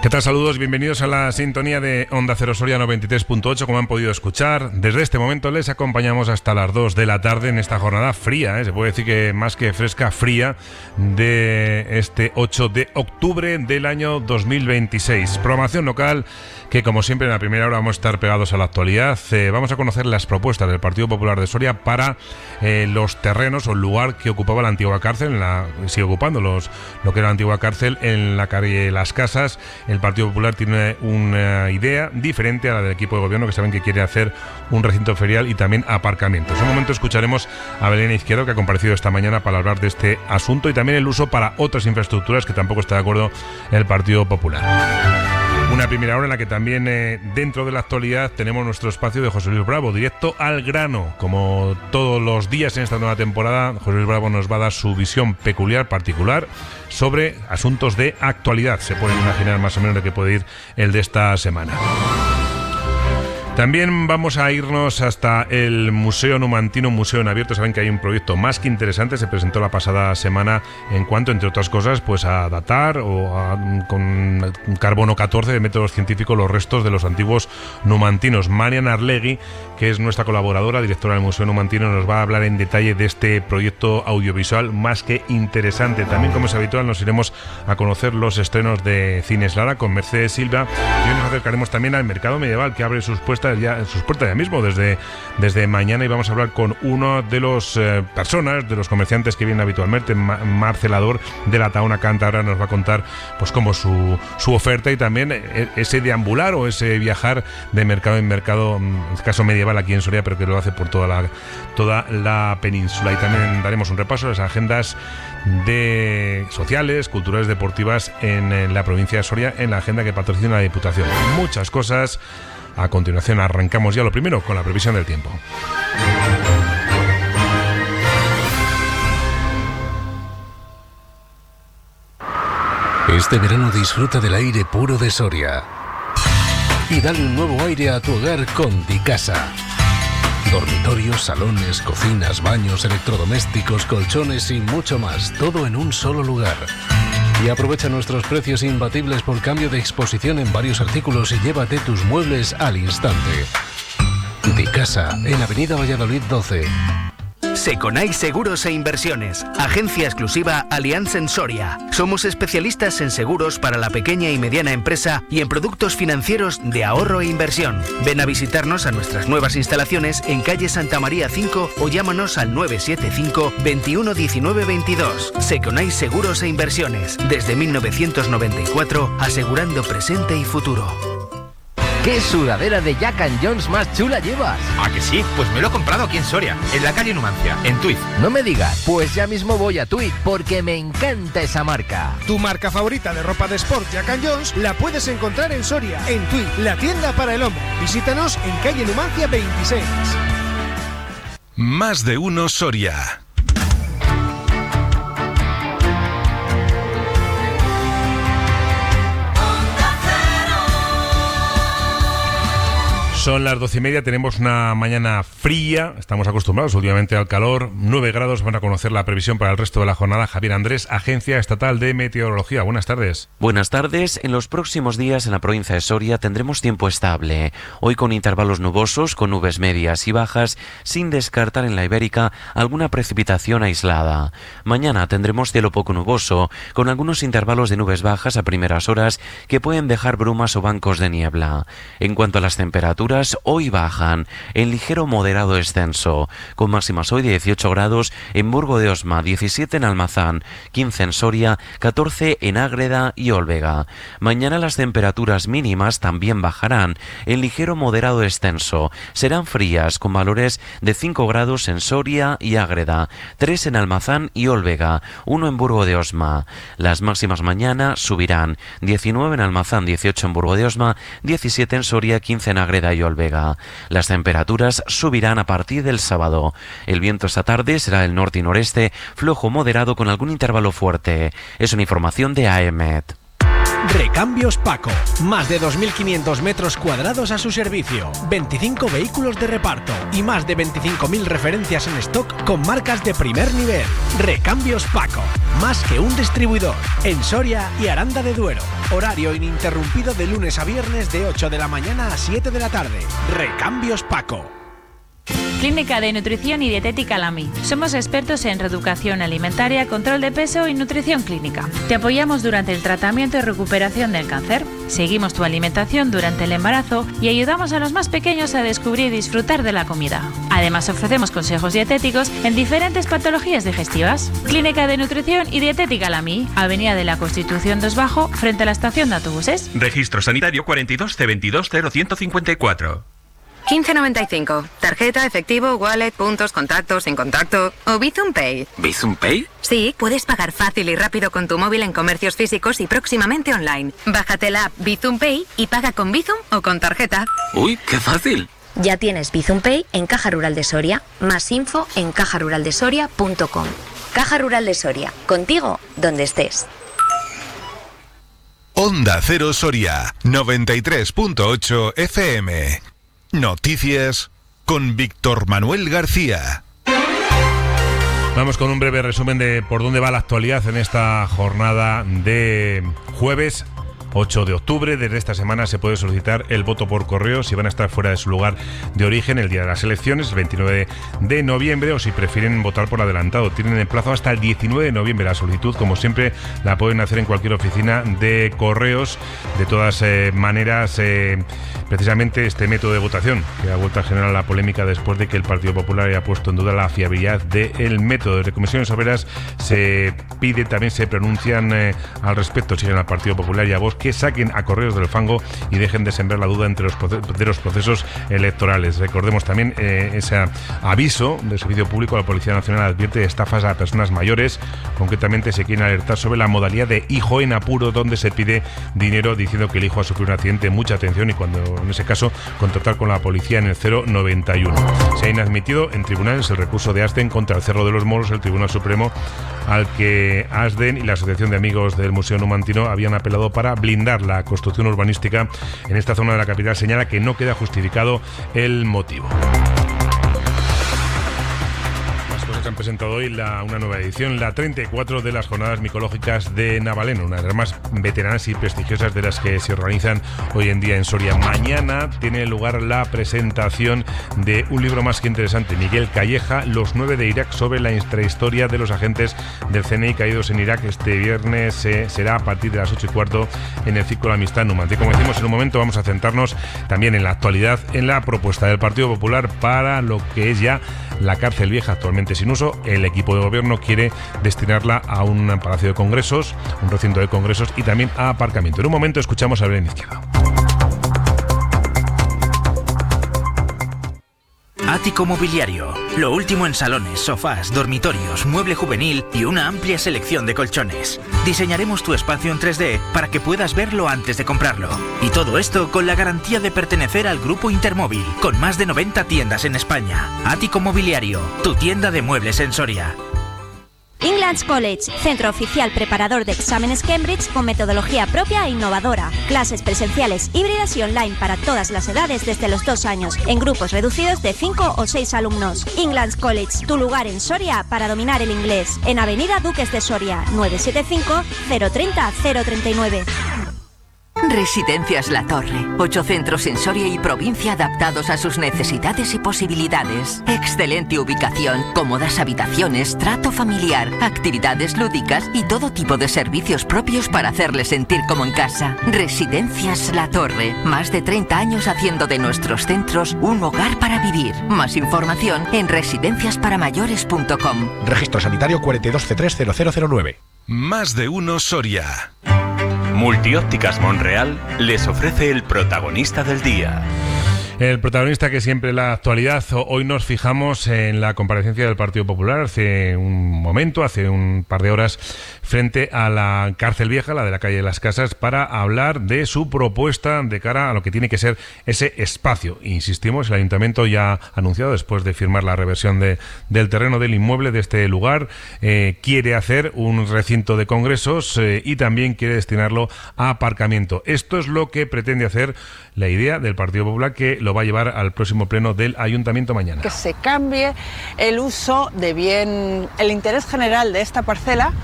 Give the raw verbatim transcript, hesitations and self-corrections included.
¿Qué tal? Saludos, bienvenidos a la sintonía de Onda Cero Soria noventa y tres punto ocho, como han podido escuchar. Desde este momento les acompañamos hasta las dos de la tarde en esta jornada fría, ¿eh? Se puede decir que más que fresca, fría, de este ocho de octubre del año dos mil veintiséis. Programación local que, como siempre, en la primera hora vamos a estar pegados a la actualidad. Eh, vamos a conocer las propuestas del Partido Popular de Soria para eh, los terrenos o el lugar que ocupaba la antigua cárcel, en la, sigue ocupando los, lo que era la antigua cárcel, en la calle Las Casas. El Partido Popular tiene una idea diferente a la del equipo de gobierno, que saben que quiere hacer un recinto ferial y también aparcamientos. En un momento escucharemos a Belén Izquierdo, que ha comparecido esta mañana para hablar de este asunto y también el uso para otras infraestructuras que tampoco está de acuerdo el Partido Popular. Una primera hora en la que también eh, dentro de la actualidad tenemos nuestro espacio de José Luis Bravo, directo al grano. Como todos los días en esta nueva temporada, José Luis Bravo nos va a dar su visión peculiar, particular, sobre asuntos de actualidad. Se pueden imaginar más o menos de qué puede ir el de esta semana. También vamos a irnos hasta el Museo Numantino, un museo en abierto. Saben que hay un proyecto más que interesante, se presentó la pasada semana en cuanto, entre otras cosas, pues a datar o a, con carbono catorce de métodos científicos los restos de los antiguos numantinos. Marian Arlegui, que es nuestra colaboradora, directora del Museo Numantino, nos va a hablar en detalle de este proyecto audiovisual más que interesante. También, como es habitual, nos iremos a conocer los estrenos de Cines Lara con Mercedes Silva y hoy nos acercaremos también al mercado medieval, que abre sus puestas ya sus puertas ya mismo desde, desde mañana, y vamos a hablar con uno de los eh, personas, de los comerciantes que vienen habitualmente, Ma- Marcelador de la Taona Cántabra. Nos va a contar pues cómo su, su oferta y también eh, ese deambular o ese viajar de mercado en mercado, en este caso medieval aquí en Soria, pero que lo hace por toda la, toda la península. Y también daremos un repaso a las agendas de sociales, culturales, deportivas en, en la provincia de Soria, en la agenda que patrocina la Diputación. Muchas cosas. A continuación arrancamos ya lo primero con la previsión del tiempo. Este verano disfruta del aire puro de Soria y dale un nuevo aire a tu hogar con Dicasa. Dormitorios, salones, cocinas, baños, electrodomésticos, colchones y mucho más, todo en un solo lugar. Y aprovecha nuestros precios imbatibles por cambio de exposición en varios artículos y llévate tus muebles al instante. Dicasa, en Avenida Valladolid doce. Seconai Seguros e Inversiones, agencia exclusiva Allianz en Soria. Somos especialistas en seguros para la pequeña y mediana empresa y en productos financieros de ahorro e inversión. Ven a visitarnos a nuestras nuevas instalaciones en calle Santa María cinco o llámanos al nueve siete cinco, veintiuno diecinueve veintidós. Seconai Seguros e Inversiones, desde mil novecientos noventa y cuatro, asegurando presente y futuro. ¿Qué sudadera de Jack and Jones más chula llevas? ¿Ah, que sí? Pues me lo he comprado aquí en Soria, en la calle Numancia, en Tuit. No me digas, pues ya mismo voy a Tuit, porque me encanta esa marca. Tu marca favorita de ropa de sport Jack and Jones la puedes encontrar en Soria, en Tuit, la tienda para el hombre. Visítanos en calle Numancia veintiséis. Más de uno Soria. Son las doce y media, tenemos una mañana fría, estamos acostumbrados últimamente al calor, nueve grados. Van a conocer la previsión para el resto de la jornada. Javier Andrés, Agencia Estatal de Meteorología. Buenas tardes. Buenas tardes. En los próximos días en la provincia de Soria tendremos tiempo estable. Hoy con intervalos nubosos, con nubes medias y bajas, sin descartar en la Ibérica alguna precipitación aislada. Mañana tendremos cielo poco nuboso, con algunos intervalos de nubes bajas a primeras horas que pueden dejar brumas o bancos de niebla. En cuanto a las temperaturas, hoy bajan en ligero moderado descenso, con máximas hoy de dieciocho grados en Burgo de Osma, diecisiete en Almazán, quince en Soria, catorce en Ágreda y Olvega. Mañana las temperaturas mínimas también bajarán en ligero moderado descenso, serán frías con valores de cinco grados en Soria y Ágreda, tres en Almazán y Olvega, uno en Burgo de Osma. Las máximas mañana subirán, diecinueve en Almazán, dieciocho en Burgo de Osma, diecisiete en Soria, quince en Ágreda y Olvega. Las temperaturas subirán a partir del sábado. El viento esta tarde será del norte y noreste, flojo moderado con algún intervalo fuerte. Es una información de AEMET. Recambios Paco. Más de dos mil quinientos metros cuadrados a su servicio, veinticinco vehículos de reparto y más de veinticinco mil referencias en stock con marcas de primer nivel. Recambios Paco. Más que un distribuidor. En Soria y Aranda de Duero. Horario ininterrumpido de lunes a viernes de ocho de la mañana a siete de la tarde. Recambios Paco. Clínica de Nutrición y Dietética Lamy. Somos expertos en reeducación alimentaria, control de peso y nutrición clínica. Te apoyamos durante el tratamiento y recuperación del cáncer. Seguimos tu alimentación durante el embarazo y ayudamos a los más pequeños a descubrir y disfrutar de la comida. Además, ofrecemos consejos dietéticos en diferentes patologías digestivas. Clínica de Nutrición y Dietética Lamy, Avenida de la Constitución dos Bajo, frente a la estación de autobuses. Registro sanitario cuarenta y dos C veintidós cero ciento cincuenta y cuatro. quince noventa y cinco. Tarjeta, efectivo, wallet, puntos, contactos, sin contacto o Bizum Pay. ¿Bizum Pay? Sí, puedes pagar fácil y rápido con tu móvil en comercios físicos y próximamente online. Bájate la app Bizum Pay y paga con Bizum o con tarjeta. ¡Uy, qué fácil! Ya tienes Bizum Pay en Caja Rural de Soria. Más info en caja rural de soria punto com. Caja Rural de Soria. Contigo, donde estés. Onda Cero Soria, noventa y tres punto ocho F M. Noticias con Víctor Manuel García. Vamos con un breve resumen de por dónde va la actualidad en esta jornada de jueves ocho de octubre. Desde esta semana se puede solicitar el voto por correo si van a estar fuera de su lugar de origen el día de las elecciones, el veintinueve de noviembre, o si prefieren votar por adelantado. Tienen el plazo hasta el diecinueve de noviembre. La solicitud, como siempre, la pueden hacer en cualquier oficina de correos. De todas eh, maneras, eh, precisamente este método de votación, que ha vuelto a generar la polémica después de que el Partido Popular haya puesto en duda la fiabilidad del método. Desde Comisiones Obreras se pide, también se pronuncian eh, al respecto, siguen al Partido Popular y a Vox, que saquen a Correos del fango y dejen de sembrar la duda entre los de los procesos electorales. Recordemos también eh, ese aviso del Servicio Público. La Policía Nacional advierte de estafas a personas mayores. Concretamente se quieren alertar sobre la modalidad de hijo en apuro, donde se pide dinero diciendo que el hijo ha sufrido un accidente. Mucha atención, y cuando en ese caso contactar con la policía en el cero noventa y uno. Se ha inadmitido en tribunales el recurso de Asden contra el Cerro de los Moros. El Tribunal Supremo, al que Asden y la Asociación de Amigos del Museo Numantino habían apelado para blindar la construcción urbanística en esta zona de la capital, señala que no queda justificado el motivo. Han presentado hoy la, una nueva edición, la treinta y cuatro de las Jornadas Micológicas de Navaleno, una de las más veteranas y prestigiosas de las que se organizan hoy en día en Soria. Mañana tiene lugar la presentación de un libro más que interesante, Miguel Calleja, Los nueve de Irak, sobre la intrahistoria de los agentes del C N I caídos en Irak. Este viernes eh, será a partir de las ocho y cuarto en el Círculo Amistad Numancia. Como decimos, en un momento vamos a centrarnos también en la actualidad, en la propuesta del Partido Popular para lo que es ya la cárcel vieja, actualmente sin uso. El equipo de gobierno quiere destinarla a un palacio de congresos, un recinto de congresos y también a aparcamiento. En un momento escuchamos a Belén Izquierdo. Ático Mobiliario. Lo último en salones, sofás, dormitorios, mueble juvenil y una amplia selección de colchones. Diseñaremos tu espacio en tres D para que puedas verlo antes de comprarlo. Y todo esto con la garantía de pertenecer al Grupo Intermóvil, con más de noventa tiendas en España. Ático Mobiliario, tu tienda de muebles en Soria. England's College, centro oficial preparador de exámenes Cambridge con metodología propia e innovadora. Clases presenciales, híbridas y online para todas las edades desde los dos años, en grupos reducidos de cinco o seis alumnos. England's College, tu lugar en Soria para dominar el inglés. En Avenida Duques de Soria, nueve siete cinco, cero tres cero, cero tres nueve. Residencias La Torre. Ocho centros en Soria y provincia adaptados a sus necesidades y posibilidades. Excelente ubicación, cómodas habitaciones, trato familiar, actividades lúdicas y todo tipo de servicios propios para hacerles sentir como en casa. Residencias La Torre. Más de treinta años haciendo de nuestros centros un hogar para vivir. Más información en residencias para mayores punto com. Registro sanitario cuarenta y dos C tres cero cero cero nueve. Más de uno Soria. Multiópticas Monreal les ofrece el protagonista del día. El protagonista que siempre la actualidad. Hoy nos fijamos en la comparecencia del Partido Popular hace un momento, hace un par de horas, frente a la cárcel vieja, la de la calle de las Casas, para hablar de su propuesta de cara a lo que tiene que ser ese espacio. Insistimos, el Ayuntamiento ya ha anunciado, después de firmar la reversión de, del terreno del inmueble de este lugar, eh, quiere hacer un recinto de congresos eh, y también quiere destinarlo a aparcamiento. Esto es lo que pretende hacer la idea del Partido Popular, que lo va a llevar al próximo pleno del Ayuntamiento mañana. Que se cambie el uso de bien, el interés general de esta parcela